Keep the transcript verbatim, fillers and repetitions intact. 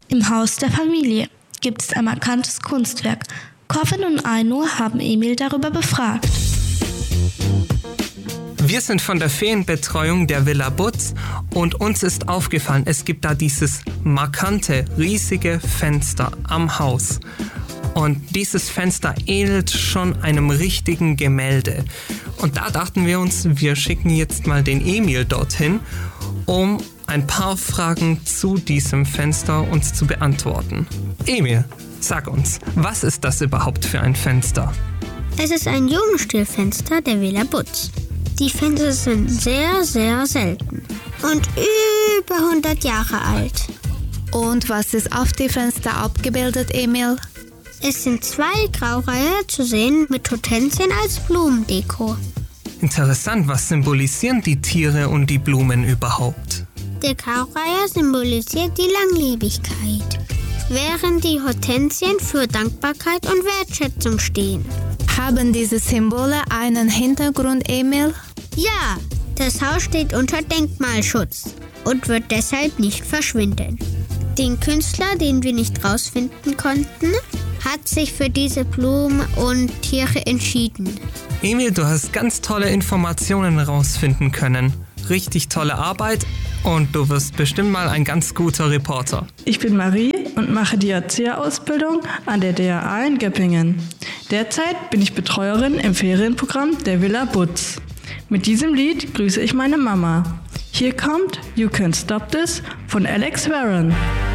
Im Haus der Familie gibt es ein markantes Kunstwerk. Corvin und Ainur haben Emil darüber befragt. Wir sind von der Ferienbetreuung der Villa Butz und uns ist aufgefallen, es gibt da dieses markante, riesige Fenster am Haus. Und dieses Fenster ähnelt schon einem richtigen Gemälde. Und da dachten wir uns, wir schicken jetzt mal den Emil dorthin, um ein paar Fragen zu diesem Fenster uns zu beantworten. Emil, sag uns, was ist das überhaupt für ein Fenster? Es ist ein Jugendstilfenster der Villa Butz. Die Fenster sind sehr, sehr selten und über hundert Jahre alt. Und was ist auf die Fenster abgebildet, Emil? Es sind zwei Graureiher zu sehen mit Hortensien als Blumendeko. Interessant, was symbolisieren die Tiere und die Blumen überhaupt? Der Graureiher symbolisiert die Langlebigkeit, während die Hortensien für Dankbarkeit und Wertschätzung stehen. Haben diese Symbole einen Hintergrund, Emil? Ja, das Haus steht unter Denkmalschutz und wird deshalb nicht verschwinden. Den Künstler, den wir nicht rausfinden konnten, hat sich für diese Blumen und Tiere entschieden. Emil, du hast ganz tolle Informationen rausfinden können. Richtig tolle Arbeit und du wirst bestimmt mal ein ganz guter Reporter. Ich bin Marie und mache die Erzieherausbildung an der D A A in Göppingen. Derzeit bin ich Betreuerin im Ferienprogramm der Villa Butz. Mit diesem Lied grüße ich meine Mama. Hier kommt You Can't Stop This von Alex Warren.